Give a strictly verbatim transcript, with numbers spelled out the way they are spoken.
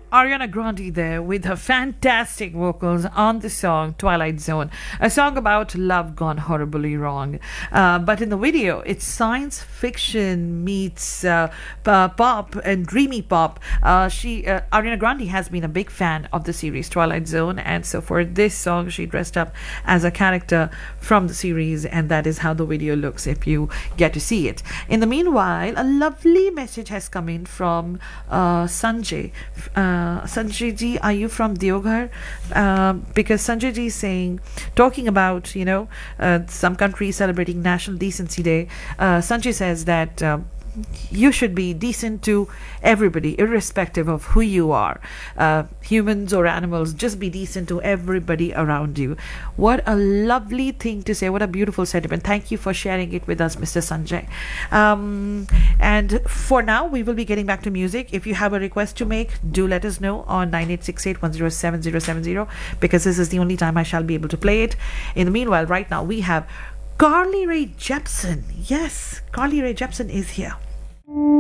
Ariana Grande there with her fantastic vocals on the song Twilight Zone, a song about love gone horribly wrong. Uh, but in the video, it's science fiction meets uh, p- pop and dreamy pop. Uh, she uh, Ariana Grande has been a big fan of the series Twilight Zone, and so for this song, she dressed up as a character from the series, and that is how the video looks if you get to see it. In the meanwhile, a lovely message has come in from uh, Sanjay. Uh, uh, Sanjay ji, are you from Deoghar? Uh, because Sanjay ji is saying, talking about, you know, uh, some countries celebrating National Decency Day. Uh, Sanjay says that uh, you should be decent to everybody, irrespective of who you are, uh, humans or animals. Just be decent to everybody around you. What a lovely thing to say. What a beautiful sentiment. Thank you for sharing it with us, Mister Sanjay. Um, and for now, we will be getting back to music. If you have a request to make, do let us know on nine eight six eight one zero seven zero seven zero, because this is the only time I shall be able to play it. In the meanwhile, right now we have Carly Rae Jepsen. Yes, Carly Rae Jepsen is here.